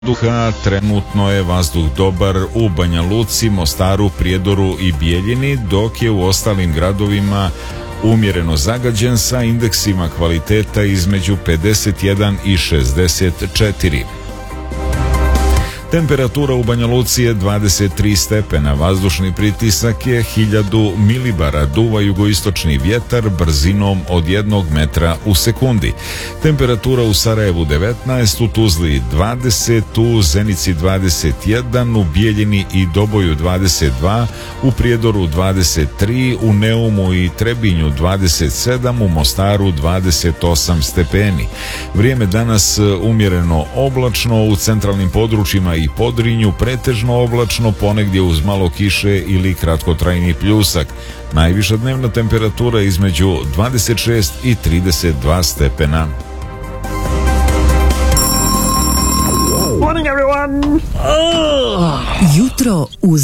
vazduha. Trenutno je vazduh dobar u Banja Luci, Mostaru, Prijedoru i Bijeljini, dok je u ostalim gradovima umjereno zagađen sa indeksima kvaliteta između 51 i 64. Temperatura u Banja Luci je 23 stepena, vazdušni pritisak je 1000 milibara, duva jugoistočni vjetar brzinom od 1 metra u sekundi. Temperatura u Sarajevu 19, u Tuzli 20, u Zenici 21, u Bijeljini i Doboju 22, u Prijedoru 23, u Neumu i Trebinju 27, u Mostaru 28 stepeni. Vrijeme danas umjereno oblačno, u centralnim područjima i Podrinju pretežno oblačno, ponegdje uz malo kiše ili kratkotrajni pljusak. Najviša dnevna temperatura između 26 i 32 stepena. Morning everyone! Jutro uz